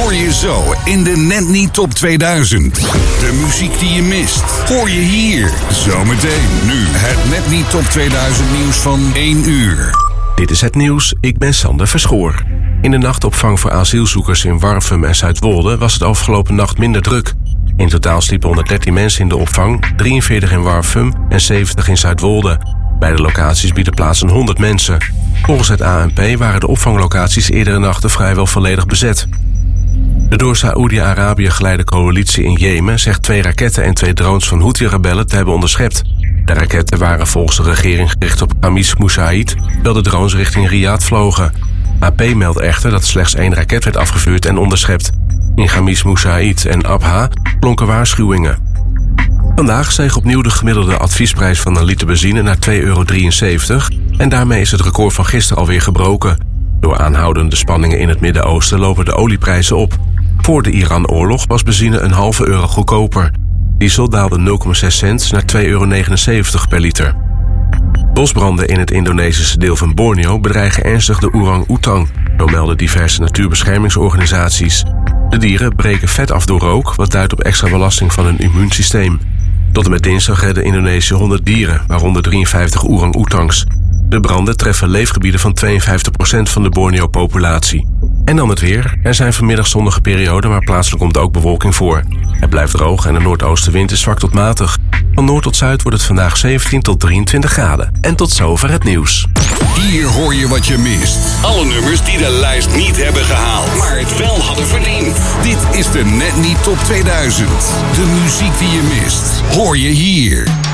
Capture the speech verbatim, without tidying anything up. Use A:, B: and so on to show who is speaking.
A: hoor je zo in de Net Niet Top tweeduizend. De muziek die je mist, hoor je hier. Zometeen nu het Net Niet Top tweeduizend nieuws van één uur.
B: Dit is het nieuws, ik ben Sander Verschoor. In de nachtopvang voor asielzoekers in Warffum en Zuidwolde was het afgelopen nacht minder druk. In totaal sliepen honderddertien mensen in de opvang, drieënveertig in Warffum en zeventig in Zuidwolde. Beide locaties bieden plaats aan honderd mensen. Volgens het A N P waren de opvanglocaties eerdere nachten vrijwel volledig bezet. De door Saoedi-Arabië geleide coalitie in Jemen zegt twee raketten en twee drones van Houthi-rebellen te hebben onderschept. De raketten waren volgens de regering gericht op Khamis Moussaïd, terwijl de drones richting Riyadh vlogen. A P meldt echter dat slechts één raket werd afgevuurd en onderschept. In Khamis Moussaïd en Abha klonken waarschuwingen. Vandaag steeg opnieuw de gemiddelde adviesprijs van een liter benzine naar twee euro drieënzeventig en daarmee is het record van gisteren alweer gebroken. Door aanhoudende spanningen in het Midden-Oosten lopen de olieprijzen op. Voor de Iran-oorlog was benzine een halve euro goedkoper. Diesel daalde nul komma zes cent naar twee euro negenenzeventig per liter. Bosbranden in het Indonesische deel van Borneo bedreigen ernstig de orang-oetang, zo melden diverse natuurbeschermingsorganisaties. De dieren breken vet af door rook, wat duidt op extra belasting van hun immuunsysteem. Tot en met dinsdag redden Indonesië honderd dieren, waaronder drieënvijftig orang-oetangs. De branden treffen leefgebieden van tweeënvijftig procent van de Borneo-populatie. En dan het weer. Er zijn vanmiddag zonnige perioden, maar plaatselijk komt ook bewolking voor. Het blijft droog en de noordoostenwind is zwak tot matig. Van noord tot zuid wordt het vandaag zeventien tot drieëntwintig graden. En tot zover het nieuws.
A: Hier hoor je wat je mist. Alle nummers die de lijst niet hebben gehaald, maar het wel hadden verdiend. Dit is de Net Niet Top tweeduizend. De muziek die je mist, hoor je hier.